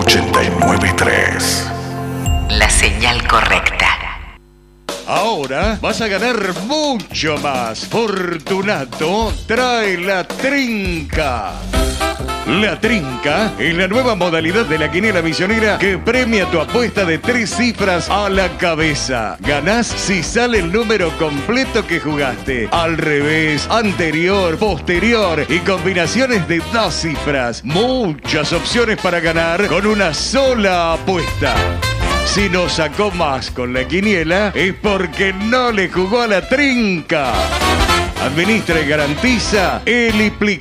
89.3. La señal correcta. Ahora vas a ganar mucho más. Fortunato trae la trinca. La trinca es la nueva modalidad de la quiniela misionera que premia tu apuesta de 3 cifras a la cabeza. Ganás si sale el número completo que jugaste. Al revés, anterior, posterior y combinaciones de 2 cifras. Muchas opciones para ganar con una sola apuesta. Si no sacó más con la quiniela es porque no le jugó a la trinca. Administra y garantiza Eliplic.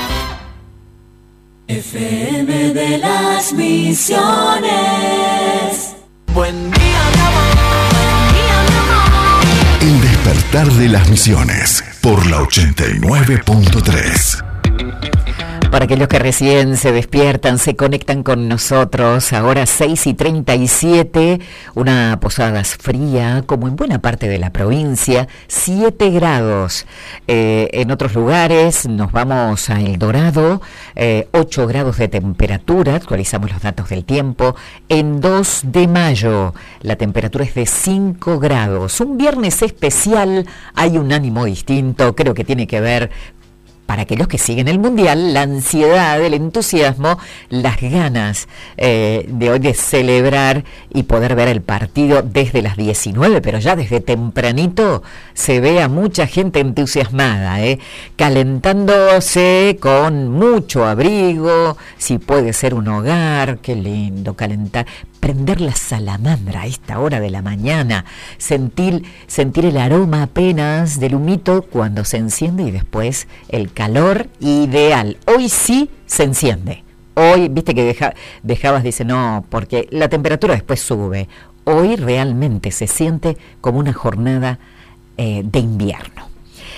FM de las Misiones. Buen día, mi amor. Buen día, mi amor. El despertar de las Misiones por la 89.3. Para aquellos que recién se despiertan, se conectan con nosotros, ahora 6:37, una posada fría, como en buena parte de la provincia, 7 grados. En otros lugares nos vamos a El Dorado, 8 grados de temperatura, actualizamos los datos del tiempo. En 2 de mayo, la temperatura es de 5 grados. Un viernes especial, hay un ánimo distinto, creo que tiene que ver para aquellos que siguen el Mundial, la ansiedad, el entusiasmo, las ganas de hoy de celebrar y poder ver el partido desde las 19, pero ya desde tempranito se ve a mucha gente entusiasmada, calentándose con mucho abrigo, si puede ser un hogar, qué lindo calentar, prender la salamandra a esta hora de la mañana, sentir el aroma apenas del humito cuando se enciende y después el calor ideal. Hoy sí se enciende. Hoy, viste que dejabas, dice, no, porque la temperatura después sube. Hoy realmente se siente como una jornada de invierno.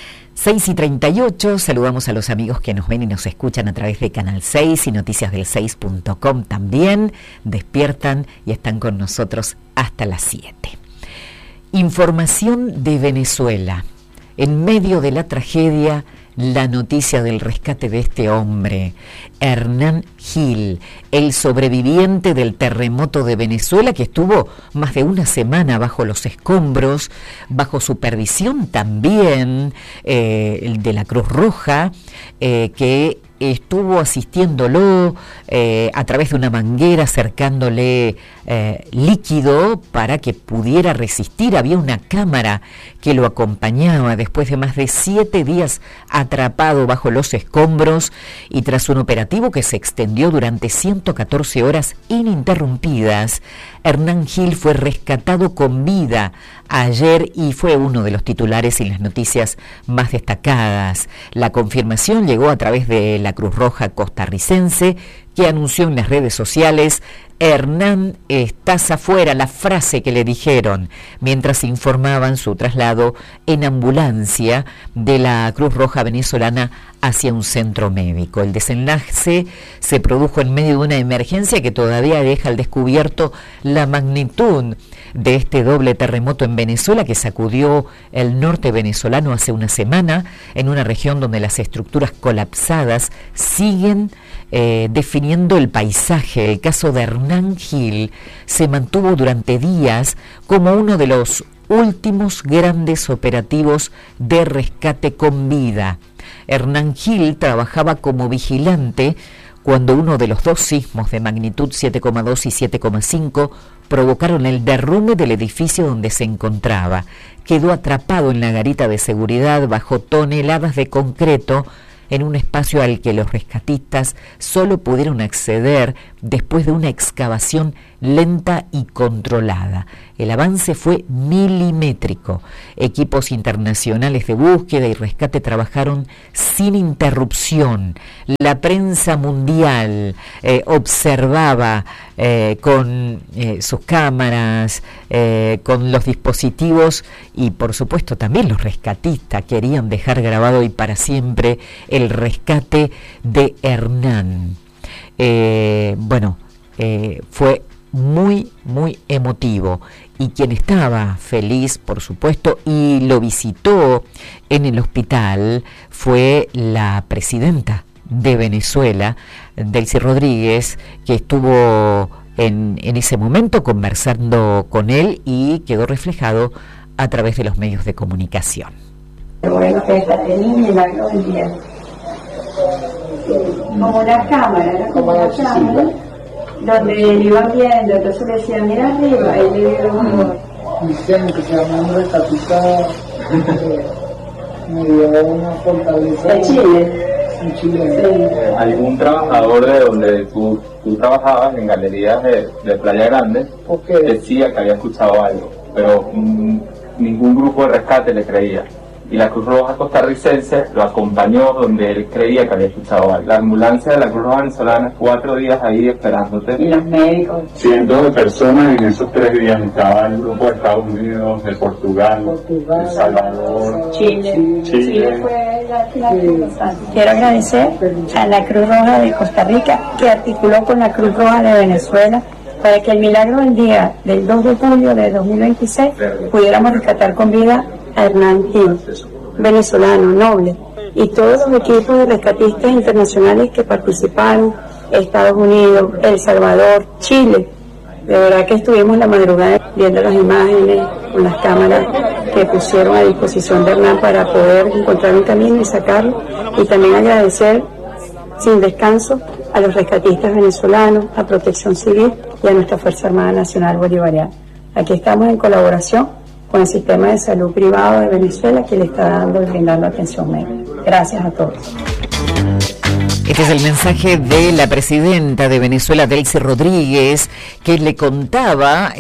6:38, saludamos a los amigos que nos ven y nos escuchan a través de Canal 6 y noticiasdel6.com también, despiertan y están con nosotros hasta las 7. Información de Venezuela. En medio de la tragedia, la noticia del rescate de este hombre, Hernán Gil, el sobreviviente del terremoto de Venezuela, que estuvo más de una semana bajo los escombros, bajo supervisión también de la Cruz Roja, que estuvo asistiéndolo a través de una manguera, acercándole líquido para que pudiera resistir. Había una cámara que lo acompañaba después de más de 7 días atrapado bajo los escombros y tras un operativo que se extendió durante 114 horas ininterrumpidas. Hernán Gil fue rescatado con vida ayer y fue uno de los titulares y las noticias más destacadas. La confirmación llegó a través de la Cruz Roja costarricense, que anunció en las redes sociales: Hernán, estás afuera, la frase que le dijeron mientras informaban su traslado en ambulancia de la Cruz Roja venezolana hacia un centro médico. El desenlace se produjo en medio de una emergencia que todavía deja al descubierto la magnitud de este doble terremoto en Venezuela que sacudió el norte venezolano hace una semana, en una región donde las estructuras colapsadas siguen definiendo el paisaje. El caso de Hernán Gil se mantuvo durante días como uno de los últimos grandes operativos de rescate con vida. Hernán Gil trabajaba como vigilante cuando uno de los 2 sismos de magnitud 7,2 y 7,5 provocaron el derrumbe del edificio donde se encontraba. Quedó atrapado en la garita de seguridad bajo toneladas de concreto en un espacio al que los rescatistas solo pudieron acceder después de una excavación lenta y controlada. El avance fue milimétrico. Equipos internacionales de búsqueda y rescate trabajaron sin interrupción. La prensa mundial observaba con sus cámaras, con los dispositivos, y por supuesto también los rescatistas querían dejar grabado y para siempre el rescate de Hernán. Fue muy, muy emotivo, y quien estaba feliz, por supuesto, y lo visitó en el hospital fue la presidenta de Venezuela, Delcy Rodríguez, que estuvo en ese momento conversando con él y quedó reflejado a través de los medios de comunicación. Bueno, que esta tenía un milagro del día. Como una cámara, era como una cámara, donde él iba viendo, entonces le decía, mira arriba, ahí le dieron dicen que se llama un recapitado, me dio una fortaleza de Chile. En Chile. Sí. ¿Algún trabajador de donde tú trabajabas en galerías de Playa Grande decía que había escuchado algo, pero ningún grupo de rescate le creía? Y la Cruz Roja costarricense lo acompañó donde él creía que había escuchado algo. La ambulancia de la Cruz Roja venezolana, 4 días ahí esperándote. Y los médicos. Cientos de personas en esos 3 días. Estaba el grupo de Estados Unidos, de Portugal, El Salvador, Chile. Chile. Chile fue la. Quiero agradecer a la Cruz Roja de Costa Rica, que articuló con la Cruz Roja de Venezuela para que el milagro del día del 2 de julio de 2026 pudiéramos rescatar con vida a Hernán Gil, venezolano, noble, y todos los equipos de rescatistas internacionales que participaron, Estados Unidos, El Salvador, Chile. De verdad que estuvimos la madrugada viendo las imágenes con las cámaras que pusieron a disposición de Hernán para poder encontrar un camino y sacarlo, y también agradecer sin descanso a los rescatistas venezolanos, a Protección Civil y a nuestra Fuerza Armada Nacional Bolivariana. Aquí estamos en colaboración con el sistema de salud privado de Venezuela, que le está dando y brindando atención médica. Gracias a todos. Este es el mensaje de la presidenta de Venezuela, Delcy Rodríguez, que le contaba,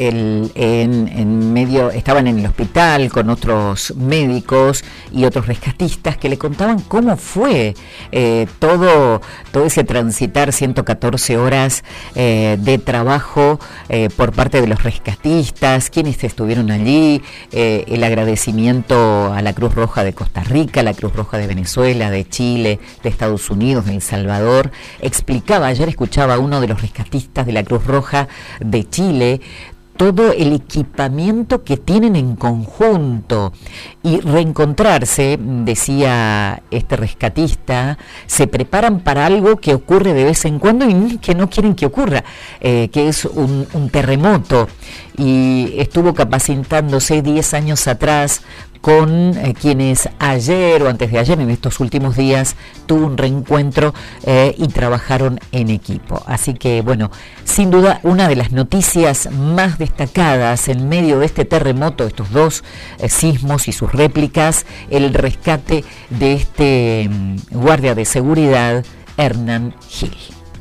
en medio, estaban en el hospital con otros médicos y otros rescatistas, que le contaban cómo fue todo ese transitar 114 horas de trabajo por parte de los rescatistas, quienes estuvieron allí, el agradecimiento a la Cruz Roja de Costa Rica, la Cruz Roja de Venezuela, de Chile, de Estados Unidos, de El Salvador. Explicaba, ayer escuchaba a uno de los rescatistas de la Cruz Roja de Chile, todo el equipamiento que tienen en conjunto y reencontrarse, decía este rescatista, se preparan para algo que ocurre de vez en cuando y que no quieren que ocurra, que es un terremoto, y estuvo capacitándose 10 años atrás con quienes ayer o antes de ayer, en estos últimos días, tuvo un reencuentro y trabajaron en equipo. Así que, bueno, sin duda, una de las noticias más destacadas en medio de este terremoto, estos 2 sismos y sus réplicas, el rescate de este guardia de seguridad, Hernán Gil.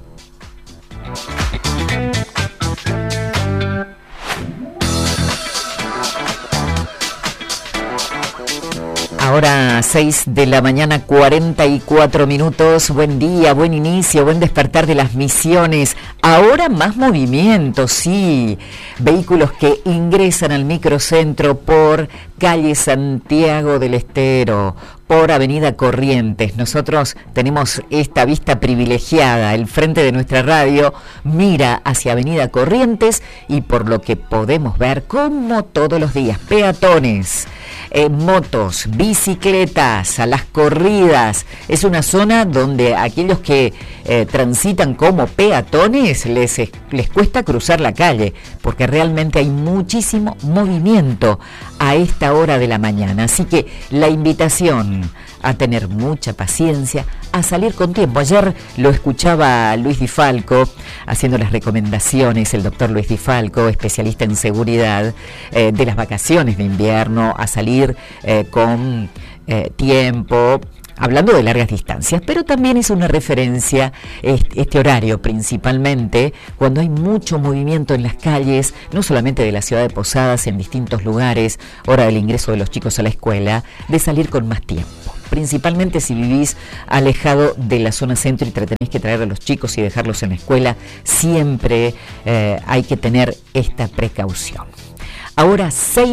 Ahora 6 de la mañana, 44 minutos. Buen día, buen inicio, buen despertar de las Misiones. Ahora más movimiento, sí. Vehículos que ingresan al microcentro por calle Santiago del Estero, por Avenida Corrientes. Nosotros tenemos esta vista privilegiada. El frente de nuestra radio mira hacia Avenida Corrientes y por lo que podemos ver, como todos los días, peatones, motos, bicicletas, a las corridas. Es una zona donde aquellos que transitan como peatones les cuesta cruzar la calle, porque realmente hay muchísimo movimiento a esta hora de la mañana. Así que la invitación a tener mucha paciencia, a salir con tiempo. Ayer lo escuchaba Luis Di Falco haciendo las recomendaciones, el doctor Luis Di Falco, especialista en seguridad, de las vacaciones de invierno, a salir con tiempo, hablando de largas distancias, pero también es una referencia este horario, principalmente cuando hay mucho movimiento en las calles, no solamente de la ciudad de Posadas, en distintos lugares, hora del ingreso de los chicos a la escuela, de salir con más tiempo. Principalmente si vivís alejado de la zona centro y tenés que traer a los chicos y dejarlos en la escuela, siempre hay que tener esta precaución. Ahora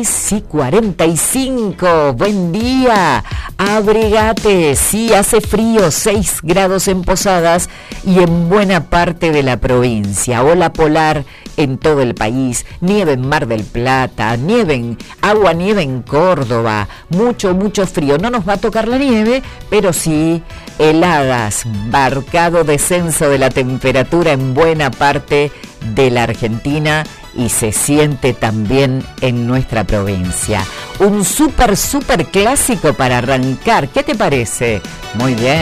6:45, buen día, abrigate, sí hace frío, 6 grados en Posadas y en buena parte de la provincia. Ola polar en todo el país, nieve en Mar del Plata, nieve en Córdoba, mucho frío. No nos va a tocar la nieve, pero sí heladas, marcado descenso de la temperatura en buena parte de la Argentina y se siente también en nuestra provincia. Un súper clásico para arrancar. ¿Qué te parece? Muy bien.